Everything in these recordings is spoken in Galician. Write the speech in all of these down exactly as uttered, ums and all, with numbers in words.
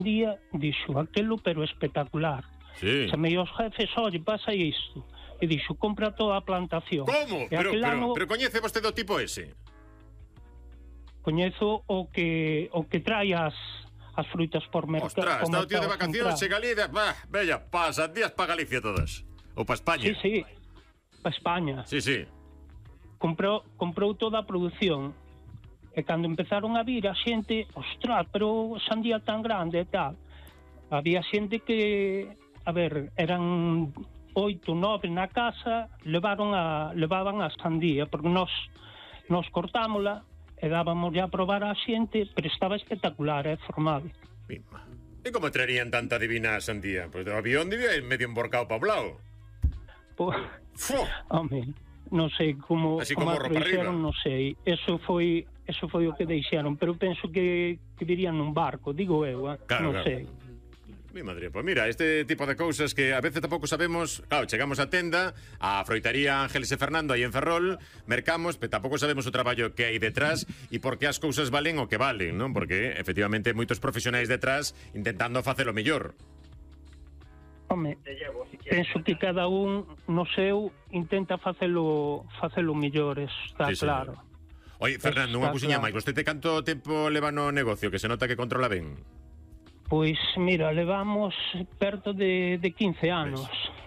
sandía, dixo aquelo, pero espectacular. Sí. Chamei aos jefes, oye, pasa isto. E dixo, compra toda a plantación. Como? E Pero, aquel pero, ano pero coñece vostede o tipo ese? coñezo o que o que trae as, as frutas por mercado. Ostras, está o tío de vacacións, chega ali e de... Bah, bella, pa sandías pa Galicia todas. Ou pa España. Sí, sí, pa España. Sí, sí. Comprou, comprou toda a produción. E cando empezaron a vir a xente, ostras, pero sandía tan grande e tal. Había xente que, a ver, eran oito, nove na casa, levaron a, levaban a sandía, porque nos, nos cortámola e dábamos a probar a xente, pero estaba espectacular, é formal. Mima. E como traerían tanta divina sandía? Pois pues o avión debía ir medio emborcado pa Blao. Pues, Fu. home, non sei como, Así como como ropa trouxeron, arriba. non sei. Eso foi, eso foi o que deixaron, pero penso que, que virían nun barco, digo eu, eh? Claro, non claro. sei. Mi madre, pues mira, este tipo de cousas que a veces tampouco sabemos. Claro, chegamos á tenda, a froitaría Ángeles e Fernando aí en Ferrol, mercamos, pero tampouco sabemos o traballo que hai detrás e por que as cousas valen o que valen, non? Porque efectivamente moitos profesionais detrás intentando facelo mellor. Home, penso que cada un no seu intenta facelo facelo mellor, eso está Sí, señor. claro. Oye, Fernando, unha Está cousiña claro. máis. Vostede canto tempo leva no negocio, que se nota que controla ben? Pois, mira, levamos perto de, de quince anos.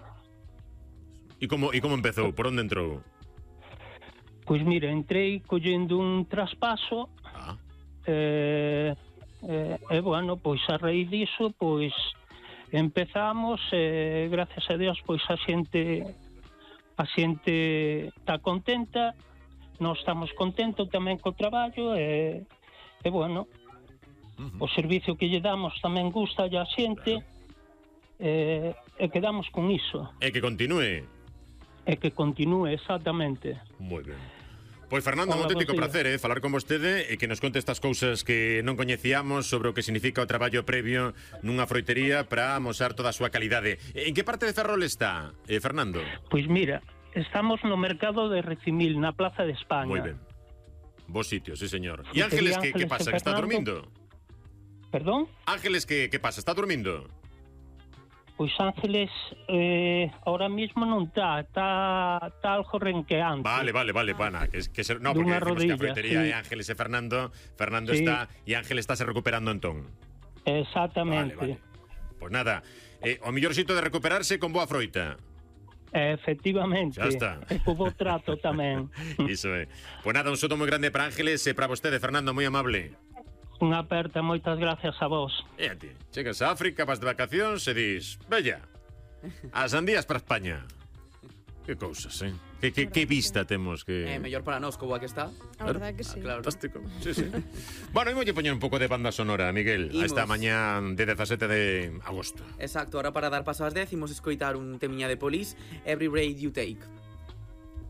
E como, e como empezou? Por onde entrou? Pois mira, entrei collendo un traspaso, Ah, e, e, e bueno, pois a raíz diso, pois empezamos, e gracias a Dios, pois a xente a xente está contenta, nós estamos contentos tamén co traballo, e, e bueno, uh-huh. o servicio que lle damos tamén gusta a xente, e, e quedamos con iso, E que continúe. e que continúe exactamente. Moi ben. Pois Fernando, un Hola, auténtico bos días. placer, eh, falar con vostede e que nos conte estas cousas que non coñecíamos sobre o que significa o traballo previo nunha froitería para amosar toda a súa calidade. En que parte de Ferrol está, eh, Fernando? Pois mira, estamos no mercado de Recimil, na Plaza de España. Moi ben. Vos sitios, sí señor. E Frutería Ángeles, que, que Ángeles pasa? de Que está Fernando. dormindo? Perdón? Ángeles, que, que pasa? Está dormindo? Pois Ángeles eh, ahora mismo non está, está, está algo renqueante. Vale, vale, vale, pana. Que, que se, no, porque Dunha decimos que a rodilla, froitería sí. é Ángeles e Fernando. Fernando Sí. está e Ángeles está se recuperando entón. Exactamente. Vale, vale. Pois nada, eh, o mellor xito de recuperarse con boa froita. Efectivamente. Xa está. E co bo trato tamén. Iso é. Pois nada, un soto moi grande para Ángeles e para vostede, Fernando, moi amable. Unha aperta, moitas gracias a vos. E a ti, chegas a África, vas de vacacións e dis, bella, as sandías para España. Que cousas, eh? Que, que, que vista temos que... É mellor para nós, como a que está. A verdade que sí. Ah, claro. Fantástico, sí, sí. Bueno, imos lle poñer un pouco de banda sonora, Miguel, a Imos. esta mañá de dezasete de agosto. Exacto, ahora para dar paso ás dez imos escoitar un temiña de Police, Every Breath You Take.